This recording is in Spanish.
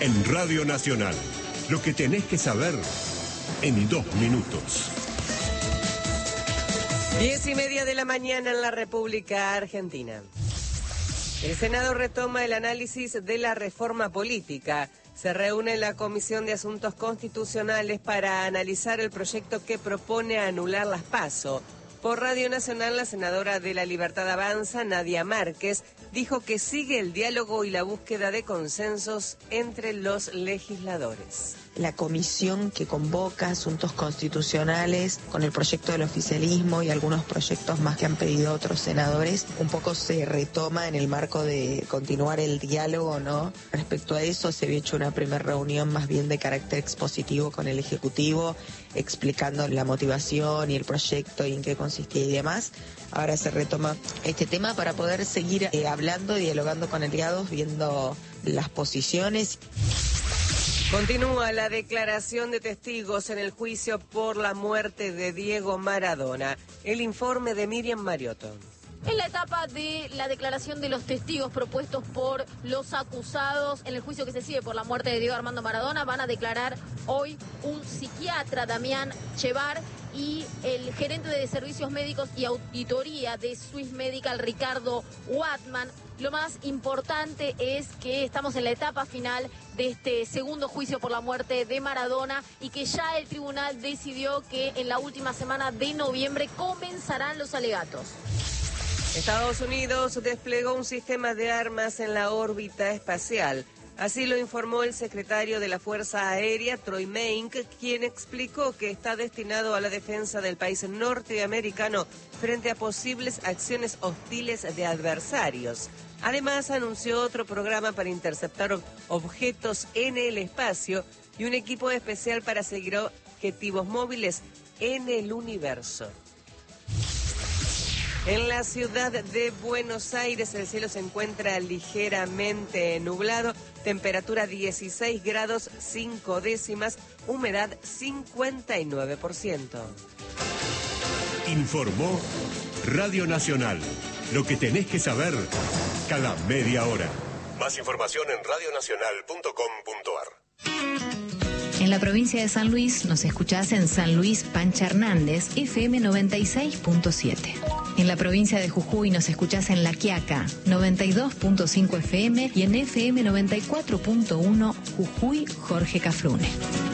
en Radio Nacional. Lo que tenés que saber en 2 minutos. 10:30 de la mañana en la República Argentina. El Senado retoma el análisis de la reforma política. Se reúne la Comisión de Asuntos Constitucionales para analizar el proyecto que propone anular las PASO. Por Radio Nacional, la senadora de La Libertad Avanza, Nadia Márquez, dijo que sigue el diálogo y la búsqueda de consensos entre los legisladores. La comisión que convoca asuntos constitucionales con el proyecto del oficialismo y algunos proyectos más que han pedido otros senadores, un poco se retoma en el marco de continuar el diálogo, ¿no? Respecto a eso, se había hecho una primera reunión más bien de carácter expositivo con el Ejecutivo, explicando la motivación y el proyecto y en qué consistía y demás. Ahora se retoma este tema para poder seguir hablando, dialogando con aliados, viendo las posiciones. Continúa la declaración de testigos en el juicio por la muerte de Diego Maradona. El informe de Miriam Mariotto. En la etapa de la declaración de los testigos propuestos por los acusados en el juicio que se sigue por la muerte de Diego Armando Maradona, van a declarar hoy un psiquiatra, Damián Chevar, y el gerente de servicios médicos y auditoría de Swiss Medical, Ricardo Watman. Lo más importante es que estamos en la etapa final de este segundo juicio por la muerte de Maradona y que ya el tribunal decidió que en la última semana de noviembre comenzarán los alegatos. Estados Unidos desplegó un sistema de armas en la órbita espacial. Así lo informó el secretario de la Fuerza Aérea, Troy Meink, quien explicó que está destinado a la defensa del país norteamericano frente a posibles acciones hostiles de adversarios. Además, anunció otro programa para interceptar objetos en el espacio y un equipo especial para seguir objetivos móviles en el universo. En la ciudad de Buenos Aires el cielo se encuentra ligeramente nublado, temperatura 16 grados 5 décimas, humedad 59%. Informó Radio Nacional. Lo que tenés que saber cada media hora. Más información en radionacional.com.ar. En la provincia de San Luis nos escuchás en San Luis Pancha Hernández, FM 96.7. En la provincia de Jujuy nos escuchás en La Quiaca, 92.5 FM y en FM 94.1 Jujuy Jorge Cafrune.